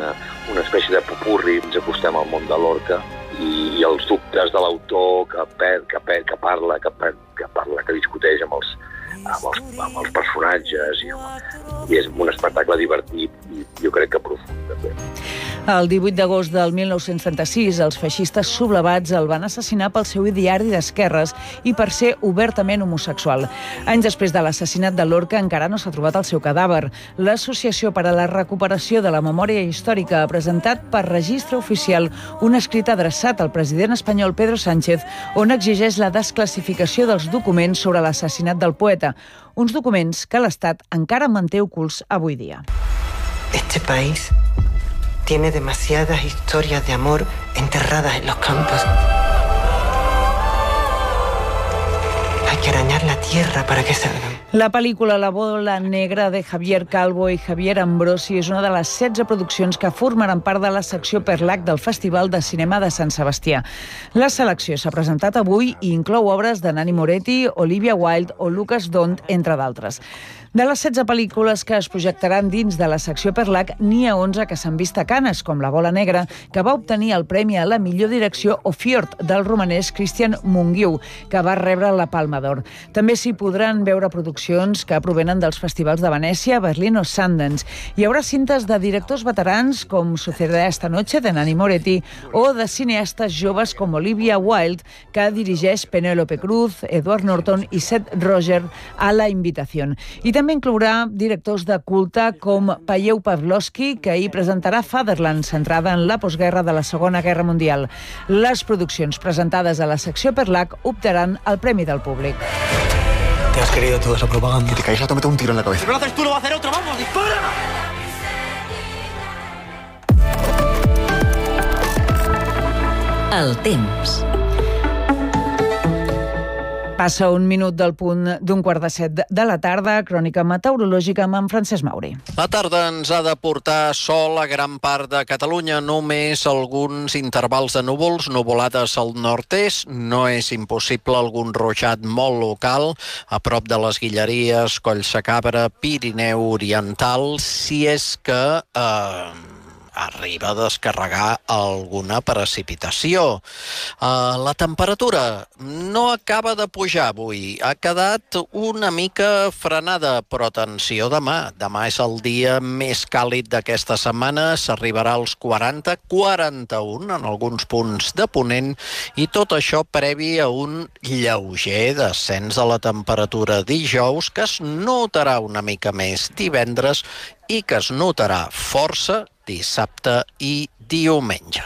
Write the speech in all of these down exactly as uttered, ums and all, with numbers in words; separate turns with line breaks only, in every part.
una, una espècie de popurri, ens acostem al món de Lorca, i, i els dubtes de l'autor que, per, que, per, que parla, que, per, que parla, que discuteix amb els, amb els, amb els personatges, i, i és un espectacle divertit i jo crec que profund, també.
El divuit d'agost del mil nou-cents trenta-sis, els feixistes sublevats el van assassinar pel seu ideari d'esquerres i per ser obertament homosexual. Anys després de l'assassinat de Lorca encara no s'ha trobat el seu cadàver. L'Associació per a la Recuperació de la Memòria Històrica ha presentat per registre oficial un escrit adreçat al president espanyol Pedro Sánchez on exigeix la desclassificació dels documents sobre l'assassinat del poeta, uns documents que l'Estat encara manté ocults avui dia.
Este país tiene demasiadas historias de amor enterradas en los campos. Hay que arañar la tierra para que salgan.
La pel·lícula La bola negra de Javier Calvo i Javier Ambrosi és una de les setze produccions que formaran part de la secció Perlac del Festival de Cinema de Sant Sebastià. La selecció s'ha presentat avui i inclou obres de Nanni Moretti, Olivia Wilde o Lucas Dont, entre d'altres. De les setze pel·lícules que es projectaran dins de la secció Perlac, n'hi ha onze que s'han vist a Canes, com La bola negra, que va obtenir el premi a la millor direcció, o Fjord, del romanès Christian Mungiu, que va rebre la Palma d'Or. També s'hi podran veure produccions que provenen dels festivals de Venècia, Berlín o Sundance. Hi haurà cintes de directors veterans com Sucederá esta noche, de Nanni Moretti, o de cineastes joves com Olivia Wilde, que dirigeix Penélope Cruz, Edward Norton i Seth Roger a La invitación. I també També inclourà directors de culte com Payeu Pawlowski, que ahir presentarà Fatherland, centrada en la postguerra de la Segona Guerra Mundial. Les produccions presentades a la secció Perlac optaran al Premi del Públic.
Te has creído toda esa propaganda.
Que te caes, te meto un tiro en la cabeza.
Si no lo haces tú, lo va a hacer otro. ¡Vamos, dispara!
El temps.
Passa un minut del punt d'un quart de set de la tarda, crònica meteorològica amb en Francesc Mauri.
La tarda ens ha de portar sol a gran part de Catalunya, només alguns intervals de núvols, nuvolades al nord-est, no és impossible algun ruixat molt local, a prop de les Guilleries, Collsacabra, Pirineu Oriental, si és que eh, arriba a descarregar alguna precipitació. Uh, la temperatura no acaba de pujar avui, ha quedat una mica frenada, però atenció demà. Demà és el dia més càlid d'aquesta setmana, s'arribarà als quaranta, quaranta-un en alguns punts de Ponent, i tot això previ a un lleuger descens de la temperatura dijous, que es notarà una mica més divendres i que es notarà força dissabte i diumenge.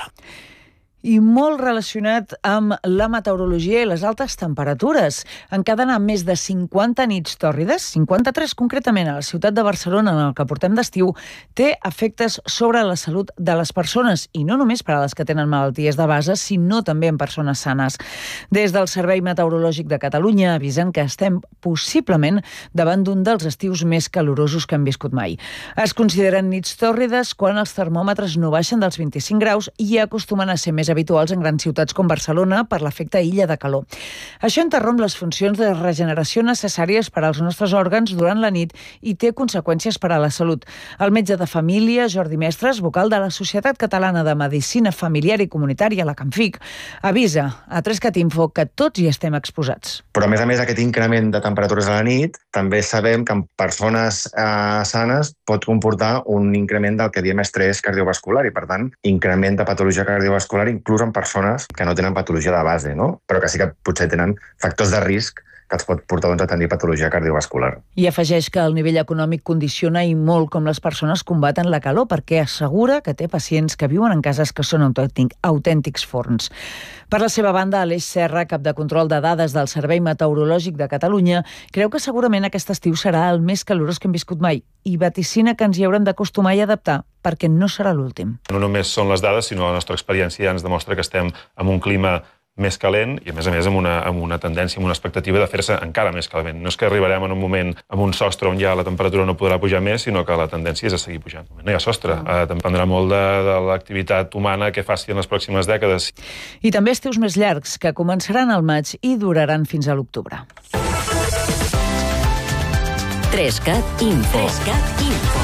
I molt relacionat amb la meteorologia i les altes temperatures. Encadenar més de cinquanta nits tòrrides, cinquanta-tres concretament a la ciutat de Barcelona, en el que portem d'estiu, té efectes sobre la salut de les persones, i no només per a les que tenen malalties de base, sinó també en persones sanes. Des del Servei Meteorològic de Catalunya avisen que estem possiblement davant d'un dels estius més calorosos que hem viscut mai. Es consideren nits tòrrides quan els termòmetres no baixen dels vint-i-cinc graus i acostumen a ser més habituals en grans ciutats com Barcelona per l'efecte illa de calor. Això interromp les funcions de regeneració necessàries per als nostres òrgans durant la nit i té conseqüències per a la salut. El metge de família, Jordi Mestres, vocal de la Societat Catalana de Medicina Familiar i Comunitària, la CAMFIC, avisa a Trescat Info que tots hi estem exposats.
Però, a més a més, aquest increment de temperatures a la nit, també sabem que en persones eh, sanes pot comportar un increment del que diem estrès cardiovascular i, per tant, increment de patologia cardiovascular inclús en persones que no tenen patologia de base, no? Però que sí que potser tenen factors de risc que els pot portar doncs, a tenir patologia cardiovascular.
I afegeix que el nivell econòmic condiciona i molt com les persones combaten la calor, perquè assegura que té pacients que viuen en cases que són autèntic, autèntics forns. Per la seva banda, Aleix Serra, cap de control de dades del Servei Meteorològic de Catalunya, creu que segurament aquest estiu serà el més calorós que hem viscut mai i vaticina que ens hi haurem d'acostumar i adaptar perquè no serà l'últim.
No només són les dades, sinó la nostra experiència ja ens demostra que estem en un clima més calent i, a més a més, amb una, amb una tendència, amb una expectativa de fer-se encara més calent. No és que arribarem en un moment amb un sostre on ja la temperatura no podrà pujar més, sinó que la tendència és a seguir pujant. No hi ha sostre. Eh, dependrà molt de, de l'activitat humana que faci en les pròximes dècades.
I també estius més llargs, que començaran al maig i duraran fins a l'octubre.
Trescat Info. Trescat Info.